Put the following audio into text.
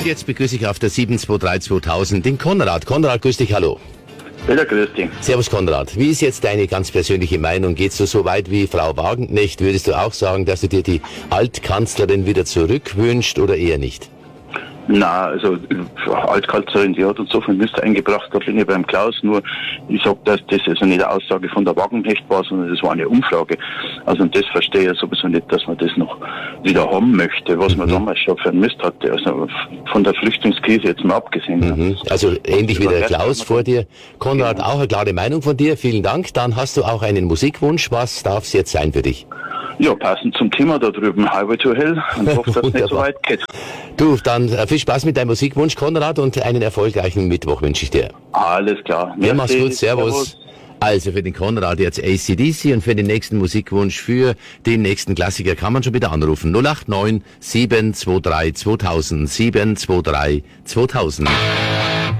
jetzt begrüße ich auf der 723-2000 den Konrad. Konrad, grüß dich, hallo. Ja, grüß dich. Servus Konrad. Wie ist jetzt deine ganz persönliche Meinung? Geht's du so weit wie Frau Wagenknecht? Würdest du auch sagen, dass du dir die Altkanzlerin wieder zurückwünschst oder eher nicht? Na, also Altkanzlerin, die hat uns so viel Mist eingebracht, da bin ich beim Klaus, nur ich sag, dass das also nicht eine Aussage von der Wagenknecht war, sondern das war eine Umfrage. Also und das verstehe ich sowieso nicht, dass man das noch wieder haben möchte, was man damals schon für einen Mist hatte, also von der Flüchtlingskrise jetzt mal abgesehen. Also ähnlich wie der Klaus vor dir. Konrad, auch eine klare Meinung von dir, vielen Dank. Dann hast du auch einen Musikwunsch, was darf es jetzt sein für dich? Ja, passend zum Thema da drüben, Highway to Hell, und hoffe, dass es nicht so weit geht. Du, dann viel Spaß mit deinem Musikwunsch, Konrad, und einen erfolgreichen Mittwoch wünsche ich dir. Alles klar. Ja, mach's gut, servus. Also für den Konrad jetzt AC/DC und für den nächsten Musikwunsch, für den nächsten Klassiker kann man schon wieder anrufen. 089 723 2000 723 2000.